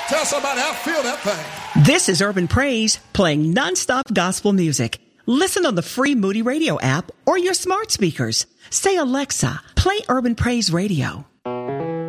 Tell somebody I feel that thing. This is Urban Praise, playing nonstop gospel music. Listen on the free Moody Radio app or your smart speakers. Say, Alexa, play Urban Praise Radio.